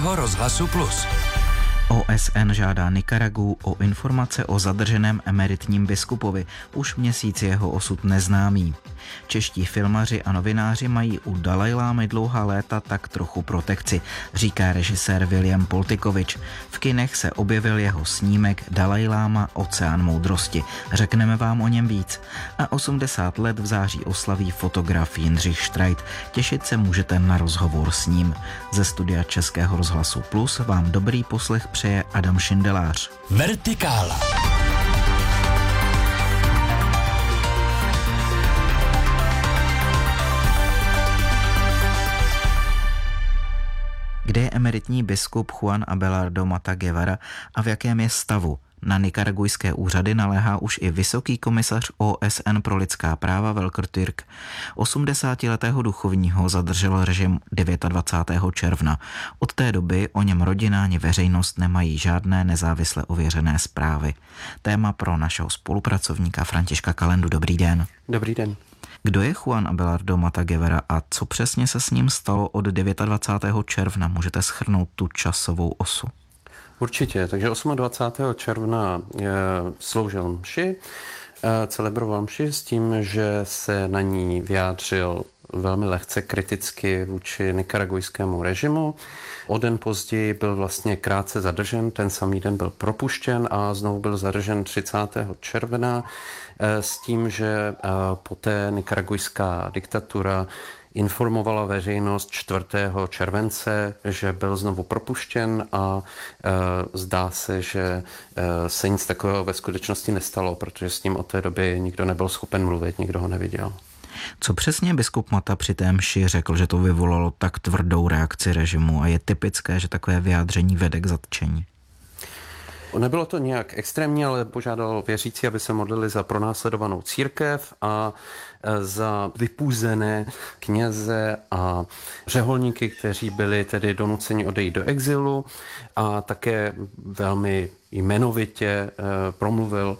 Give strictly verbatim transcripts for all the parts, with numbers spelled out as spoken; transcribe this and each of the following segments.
Českého rozhlasu Plus. O S N žádá Nikaragu o informace o zadrženém emeritním biskupovi, už měsíc jeho osud neznámý. Čeští filmaři a novináři mají u Dalajlámy dlouhá léta tak trochu protekci, říká režisér William Poltikovič. V kinech se objevil jeho snímek Dalajláma Oceán moudrosti. Řekneme vám o něm víc. A osmdesát let v září oslaví fotograf Jindřich Štrajt. Těšit se můžete na rozhovor s ním. Ze studia Českého rozhlasu Plus vám dobrý poslech přeje Adam Šindelář. Vertikála. Kde je emeritní biskup Juan Abelardo Mata Guevara a v jakém je stavu? Na nikaragujské úřady naléhá už i vysoký komisař O S N pro lidská práva Volker Türk. osmdesátiletého duchovního zadržel režim dvacátého devátého června. Od té doby o něm rodina ani veřejnost nemají žádné nezávisle ověřené zprávy. Téma pro našeho spolupracovníka Františka Kalendu. Dobrý den. Dobrý den. Kdo je Juan Abelardo Mata Guevara a co přesně se s ním stalo od dvacátého devátého června? Můžete shrnout tu časovou osu? Určitě, takže dvacátého osmého června sloužil mši, celebroval mši s tím, že se na ní vyjádřil velmi lehce kriticky vůči nikaragujskému režimu. O den později byl vlastně krátce zadržen, ten samý den byl propuštěn a znovu byl zadržen třicátého června s tím, že poté nikaragujská diktatura informovala veřejnost čtvrtého července, že byl znovu propuštěn a e, zdá se, že e, se nic takového ve skutečnosti nestalo, protože s ním od té doby nikdo nebyl schopen mluvit, nikdo ho neviděl. Co přesně biskup Mata při té mši řekl, že to vyvolalo tak tvrdou reakci režimu a je typické, že takové vyjádření vede k zatčení? Nebylo to nějak extrémní, ale požádal věřící, aby se modlili za pronásledovanou církev a za vypůzené kněze a řeholníky, kteří byli tedy donuceni odejít do exilu, a také velmi jmenovitě promluvil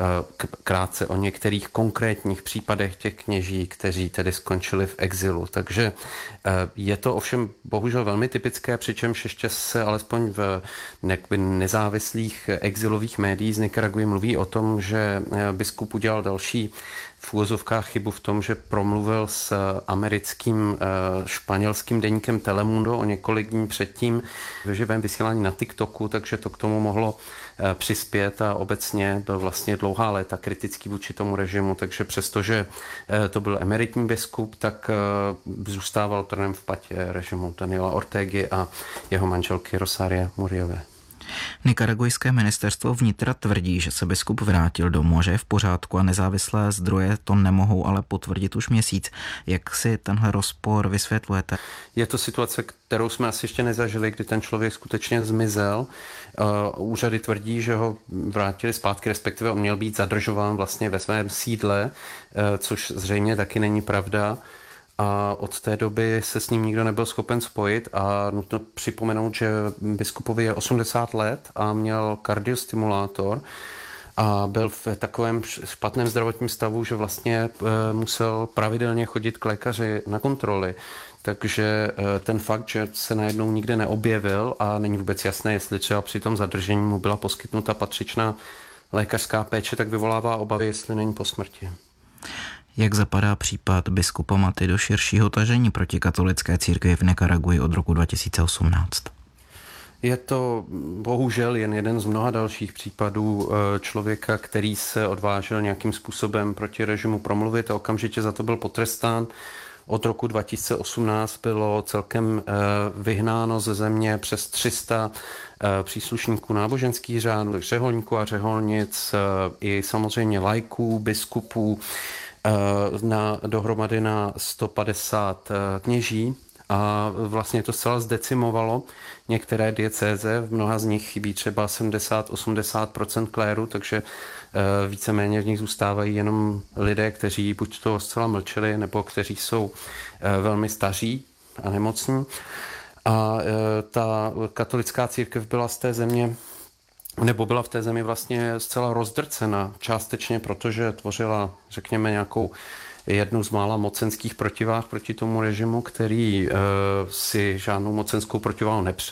krátce o některých konkrétních případech těch kněží, kteří tedy skončili v exilu. Takže je to ovšem bohužel velmi typické, přičemž ještě se alespoň v nezávislých exilových médiích z Nikaraguy mluví o tom, že biskup udělal další v úvozovkách chybu v tom, že promluvil s americkým španělským deníkem Telemundo o několik dní předtím ve živém vysílání na TikToku, takže to k tomu mohlo přispět a obecně byl vlastně dlouhá léta kritický vůči tomu režimu, takže přestože to byl emeritní biskup, tak zůstával trnem v patě režimu Daniela Ortegy a jeho manželky Rosaria Murielové. Nikaragujské ministerstvo vnitra tvrdí, že se biskup vrátil domů, že je v pořádku a nezávislé zdroje to nemohou ale potvrdit už měsíc. Jak si tenhle rozpor vysvětlujete? Je to situace, kterou jsme asi ještě nezažili, kdy ten člověk skutečně zmizel. Úřady tvrdí, že ho vrátili zpátky, respektive on měl být zadržován vlastně ve svém sídle, což zřejmě taky není pravda. A od té doby se s ním nikdo nebyl schopen spojit a nutno připomenout, že biskupovi je osmdesát let a měl kardiostimulátor a byl v takovém špatném zdravotním stavu, že vlastně musel pravidelně chodit k lékaři na kontroly. Takže ten fakt, že se najednou nikde neobjevil a není vůbec jasné, jestli třeba při tom zadržení mu byla poskytnuta patřičná lékařská péče, tak vyvolává obavy, jestli není po smrti. Jak zapadá případ biskupa Maty do širšího tažení proti katolické církvi v Nikaraguji od roku dva tisíce osmnáct? Je to bohužel jen jeden z mnoha dalších případů člověka, který se odvážil nějakým způsobem proti režimu promluvit a okamžitě za to byl potrestán. Od roku dva tisíce osmnáct bylo celkem vyhnáno ze země přes tři sta příslušníků náboženských řádů, řeholníků a řeholnic, i samozřejmě laiků, biskupů, na dohromady na sto padesát kněží a vlastně to zcela zdecimovalo některé diecéze, v mnoha z nich chybí třeba sedmdesát až osmdesát procent kléru, takže víceméně v nich zůstávají jenom lidé, kteří buď to zcela mlčeli, nebo kteří jsou velmi staří a nemocní. A ta katolická církev byla z té země nebo byla v té zemi vlastně zcela rozdrcena, částečně protože tvořila, řekněme, nějakou jednu z mála mocenských protiváh proti tomu režimu, který e, si žádnou mocenskou protiváhu